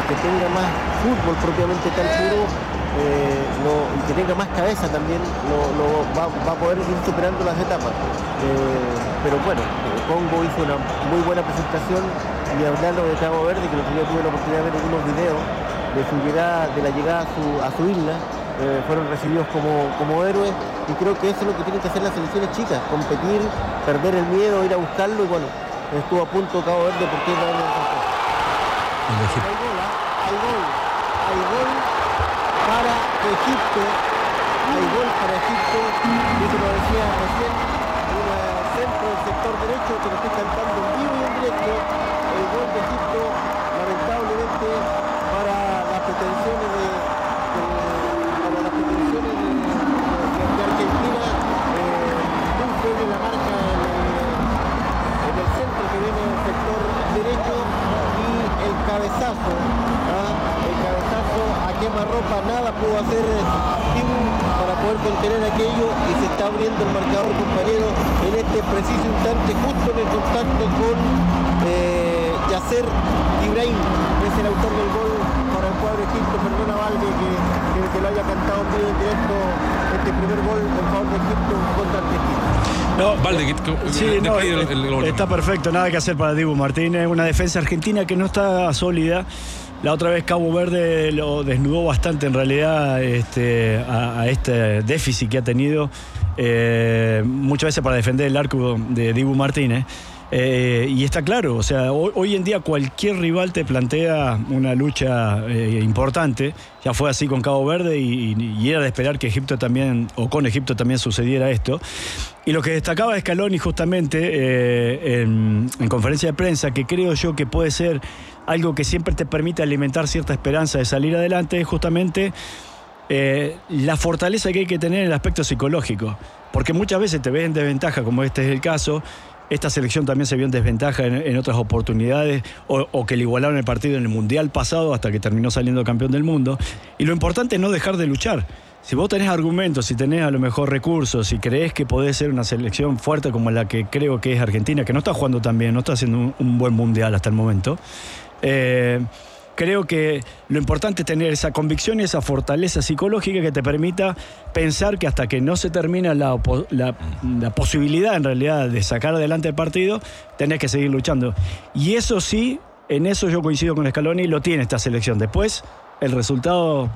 que tenga más fútbol propiamente tal puro, y que tenga más cabeza también, va a poder ir superando las etapas. Pero bueno, Congo hizo una muy buena presentación, y hablando de Cabo Verde, que el otro día tuve la oportunidad de ver algunos videos de su llegada, de la llegada a su isla, fueron recibidos como héroes, y creo que eso es lo que tienen que hacer las selecciones chicas: competir, perder el miedo, ir a buscarlo, y bueno, estuvo a punto Cabo Verde porque hay gol para Egipto, y eso lo decía recién, un centro del sector derecho que lo está cantando en vivo y en directo, el gol de Egipto, lamentablemente para las pretensiones de Argentina, un fue de la marca en el centro que viene del sector derecho, y el cabezazo a quemarropa, nada pudo hacer Dibu para poder contener aquello, y se está abriendo el marcador, compañero, en este preciso instante, justo en el contacto con Yasser Ibrahim, que es el autor del gol para el cuadro Egipto. Perdona, Valde, que lo haya cantado en vivo en directo, este primer gol en favor de Egipto contra Argentina. No, Valde, el gol. Está perfecto, nada que hacer para Dibu Martínez. Una defensa argentina que no está sólida. La otra vez Cabo Verde lo desnudó bastante, en realidad, a este déficit que ha tenido muchas veces para defender el arco de Dibu Martínez. Y está claro, o sea, hoy en día cualquier rival te plantea una lucha importante. Ya fue así con Cabo Verde, y era de esperar que Egipto también, o con Egipto también, sucediera esto. Y lo que destacaba Scaloni justamente en conferencia de prensa, que creo yo que puede ser algo que siempre te permite alimentar cierta esperanza de salir adelante, es justamente la fortaleza que hay que tener en el aspecto psicológico. Porque muchas veces te ves en desventaja, como este es el caso. Esta selección también se vio en desventaja en otras oportunidades, o que le igualaron el partido en el Mundial pasado hasta que terminó saliendo campeón del mundo. Y lo importante es no dejar de luchar. Si vos tenés argumentos, si tenés a lo mejor recursos, si creés que podés ser una selección fuerte como la que creo que es Argentina, que no está jugando tan bien, no está haciendo un buen Mundial hasta el momento, creo que lo importante es tener esa convicción y esa fortaleza psicológica que te permita pensar que hasta que no se termina la posibilidad, en realidad, de sacar adelante el partido, tenés que seguir luchando. Y eso sí, en eso yo coincido con Scaloni, lo tiene esta selección. Después, el resultado,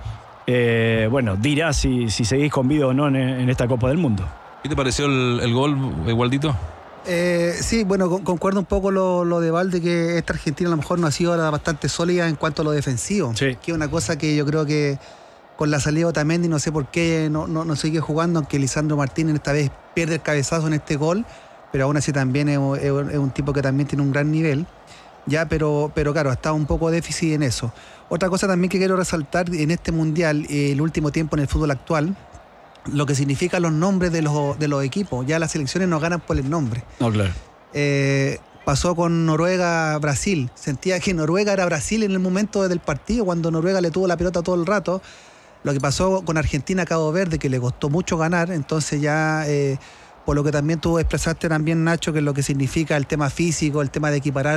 dirá si seguís con vida o no en esta Copa del Mundo. ¿Qué te pareció el gol, Waldito? Sí, bueno, concuerdo un poco lo de Valde, que esta Argentina a lo mejor no ha sido bastante sólida en cuanto a lo defensivo. Sí. Que es una cosa que yo creo que con la salida de Otamendi, no sé por qué no sigue jugando, aunque Lisandro Martínez esta vez pierde el cabezazo en este gol, pero aún así también es un tipo que también tiene un gran nivel. Ya, pero claro, está un poco déficit en eso. Otra cosa también que quiero resaltar en este Mundial, el último tiempo en el fútbol actual, lo que significa los nombres de los equipos. Ya las selecciones no ganan por el nombre. No, claro. Pasó con Noruega-Brasil. Sentía que Noruega era Brasil en el momento del partido, cuando Noruega le tuvo la pelota todo el rato. Lo que pasó con Argentina-Cabo Verde, que le costó mucho ganar. Entonces ya, por lo que también tú expresaste también, Nacho, que es lo que significa el tema físico, el tema de equiparar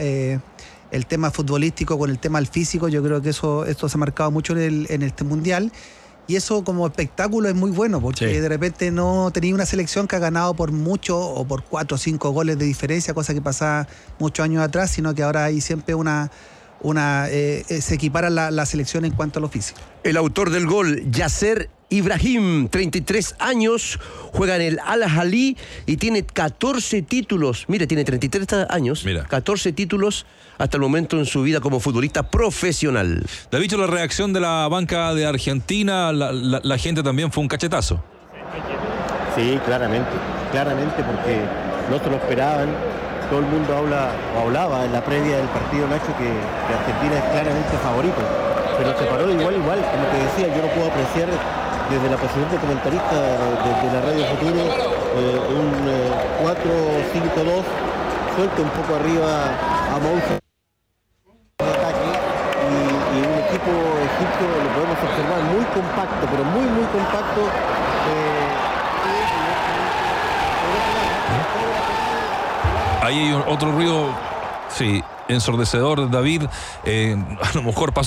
el tema futbolístico con el tema del físico. Yo creo que esto se ha marcado mucho en este Mundial. Y eso como espectáculo es muy bueno, porque sí, de repente no tenía una selección que ha ganado por mucho, o por 4 o 5 goles de diferencia, cosa que pasaba muchos años atrás, sino que ahora hay siempre se equipara la selección en cuanto a lo físico. El autor del gol, Yasser Ibrahim, 33 años, juega en el Al-Ahly y tiene 14 títulos. Mire, tiene 33 años, mira, 14 títulos hasta el momento en su vida como futbolista profesional. David, la reacción de la banca de Argentina, la gente también fue un cachetazo. Sí, claramente, porque no se lo esperaban. Todo el mundo hablaba en la previa del partido, Nacho, que Argentina es claramente favorito, pero se paró igual, como te decía, yo no puedo apreciar desde la posición de comentarista de la Radio Futuro un 4-5-2, suelta un poco arriba a Moussa de ataque, y un equipo egipcio lo podemos observar muy compacto, pero muy compacto. Ahí hay otro ruido, sí, ensordecedor, David. A lo mejor pasó